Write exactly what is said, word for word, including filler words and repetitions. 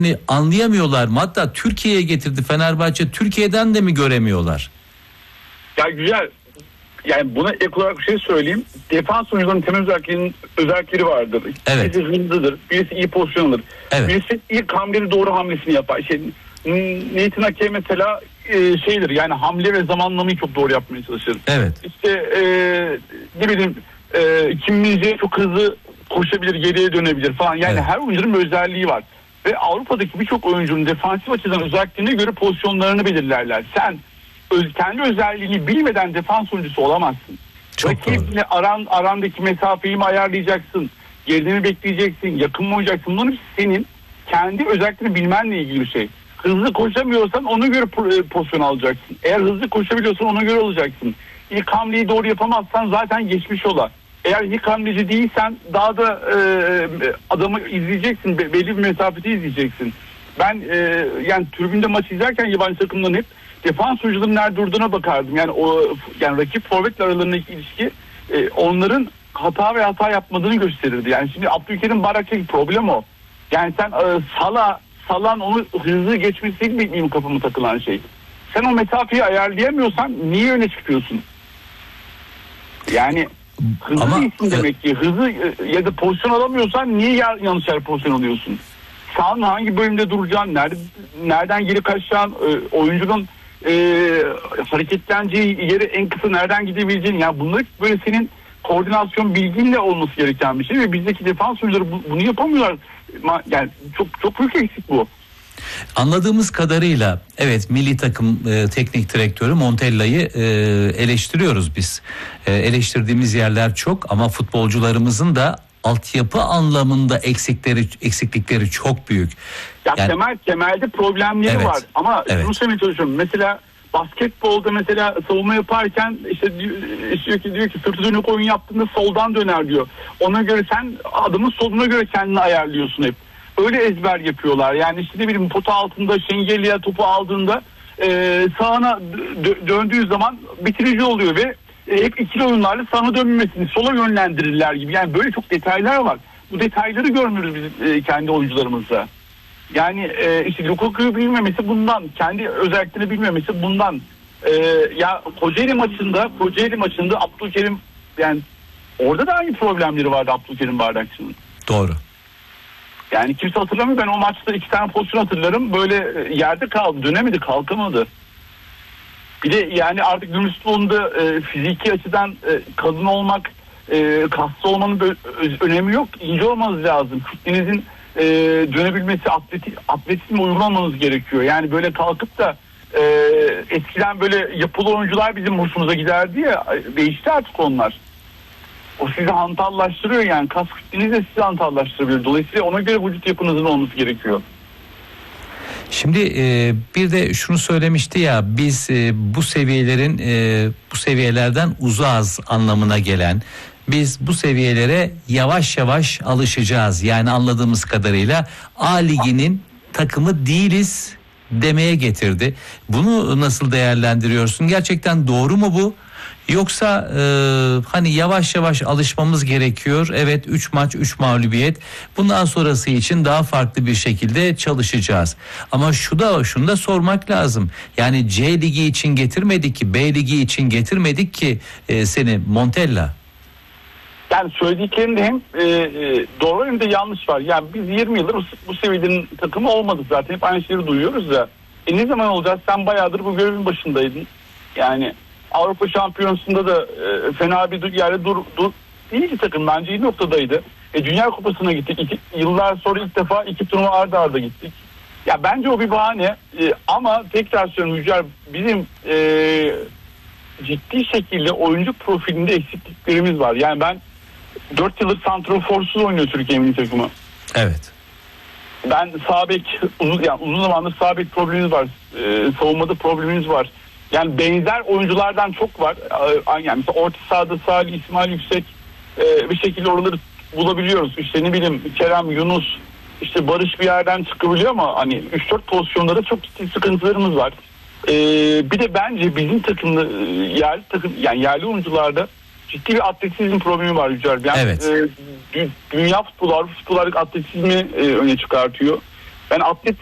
anlayamıyorlar mı? Hatta Türkiye'ye getirdi Fenerbahçe. Türkiye'den de mi göremiyorlar? Ya güzel. Yani buna ek olarak bir şey söyleyeyim. Defans oyuncularının temel özelliklerinin özellikleri vardır. Evet. Birisi hızlıdır. Birisi iyi pozisyon alır. Evet. Birisi ilk hamlenin doğru hamlesini yapar. İşte Nathan Ake mesela e, şeydir. Yani hamle ve zamanlamayı çok doğru yapmaya çalışır. Evet. İşte e, ne bileyim e, Kim Min-jae çok hızlı koşabilir, geriye dönebilir falan. Yani Evet. her oyuncunun bir özelliği var. Ve Avrupa'daki birçok oyuncunun defansif açıdan özelliklerine göre pozisyonlarını belirlerler. Sen öz, kendi özelliğini bilmeden defans oyuncusu olamazsın. Rakiple aran, arandaki mesafeyi mi ayarlayacaksın? Geride mi bekleyeceksin? Yakın mı olacaksın? Bunların senin kendi özelliklerini bilmenle ilgili bir şey. Hızlı koşamıyorsan ona göre pozisyon alacaksın. Eğer hızlı koşabiliyorsan ona göre olacaksın. İlk hamleyi doğru yapamazsan zaten geçmiş ola. Eğer ilk hamleci değilsen daha da e, adamı izleyeceksin. Belli bir mesafede izleyeceksin. Ben e, yani tribünde maç izlerken yabancı takımların hep defans oyuncularının nerede durduğuna bakardım. Yani o yani rakip forvetle aralarındaki ilişki e, onların hata ve hata yapmadığını gösterirdi. Yani şimdi Abdülkerim Bayraktar'daki problem o. Yani sen e, Sala Salan onu hızlı geçmesi değil mi benim kafama takılan şey. Sen o mesafeyi ayarlayamıyorsan niye öne çıkıyorsun? Yani hızlı ama değilsin demek ki. Hızlı ya da pozisyon alamıyorsan niye yanlış yer pozisyon alıyorsun? Sağın hangi bölümde duracaksın? Nerede, nereden geri kaçacaksın? E, oyuncunun e, hareketleneceği yere en kısa nereden gidebileceğin. Yani bunlar böyle senin koordinasyon bilginle olması gereken bir şey ve bizdeki defans oyuncuları bu, bunu yapamıyorlar. Yani çok çok büyük eksik bu. Anladığımız kadarıyla evet milli takım e, teknik direktörü Montella'yı e, eleştiriyoruz biz. E, eleştirdiğimiz yerler çok ama futbolcularımızın da altyapı anlamında eksikleri eksiklikleri çok büyük. Ya yani, temel temelde problemleri evet, var ama evet. şunu söylemeye çalışıyorum. Mesela basketbolda mesela savunma yaparken işte diyor ki diyor ki sırtı dönük oyun yaptığında soldan döner diyor. Ona göre sen adamın soluna göre kendini ayarlıyorsun hep. Öyle ezber yapıyorlar. Yani işte ne bileyim pota altında Şengeli'ye topu aldığında e, sağına dö- döndüğü zaman bitirici oluyor ve e, hep ikili oyunlarla sağına dönmemesini sola yönlendirirler gibi. Yani böyle çok detaylar var. Bu detayları görmüyoruz biz e, kendi oyuncularımızda. Yani e, işte Lukaku'yu bilmemesi bundan, kendi özelliklerini bilmemesi bundan. E, ya Kocaeli maçında, Kocaeli maçında Abdülkerim yani orada da aynı problemleri vardı Abdülkerim Bardakçı'nın. Doğru. Yani kimse hatırlamıyor. Ben o maçta iki tane pozisyon hatırlarım. Böyle yerde kaldı, dönemedi, kalkamadı. Bir de yani artık günümüz futbolunda e, fiziki açıdan e, kalın olmak, e, kaslı olmanın önemi yok. İnce olmanız lazım. Kütlenizin e, dönebilmesi, atleti, atletizme uygun olmanız gerekiyor. Yani böyle kalkıp da e, eskiden böyle yapılı oyuncular bizim hoşumuza giderdi ya, değişti artık onlar. O sizi hantallaştırıyor yani. Kas kütleniz de sizi hantallaştırabilir. Dolayısıyla ona göre vücut yapınızın olması gerekiyor. Şimdi e, bir de şunu söylemişti ya biz e, bu seviyelerin e, bu seviyelerden uzağız anlamına gelen biz bu seviyelere yavaş yavaş alışacağız. Yani anladığımız kadarıyla A Ligi'nin takımı değiliz demeye getirdi. Bunu nasıl değerlendiriyorsun? Gerçekten doğru mu bu? Yoksa e, hani yavaş yavaş alışmamız gerekiyor. Evet üç maç üç mağlubiyet. Bundan sonrası için daha farklı bir şekilde çalışacağız. Ama şu da şunu da sormak lazım. Yani C Ligi için getirmedik ki B Ligi için getirmedik ki e, seni Montella. Yani söylediklerinde hem e, e, doğru hem de yanlış var. Yani biz yirmi yıldır bu, bu seviyenin takımı olmadık zaten. Hep aynı şeyleri duyuyoruz ya. E ne zaman olacağız? Sen bayağıdır bu görevin başındaydın. Yani Avrupa Şampiyonası'nda da e, fena bir yerde dur, dur iyi bir takım bence iyi noktadaydı. E, Dünya Kupası'na gittik. İki, yıllar sonra ilk defa iki turnuva arda arda gittik. Ya bence o bir bahane e, ama tekrar söylüyorum Yücel bizim e, ciddi şekilde oyuncu profilinde eksikliklerimiz var. Yani ben dört yıldır santroforsuz oynuyor Türkiye milli takımı. Evet. Ben sağ bek uzun, yani uzun zamandır sağ bek problemimiz var. E, savunmada problemimiz var. Yani benzer oyunculardan çok var. Yani mesela orta sahada Salih, İsmail Yüksek e, bir şekilde oraları bulabiliyoruz. İşte ne bileyim Kerem, Yunus, işte Barış bir yerden çıkabiliyor ama hani üç dört pozisyonlarda çok ciddi sıkıntılarımız var. E, bir de bence bizim takımda yerli takım yani yerli oyuncularda ciddi bir atletizm problemi var Yücel. Yani, evet. E, dünya futbolu, Avrupa futbolları atletizmi e, öne çıkartıyor. Ben atlet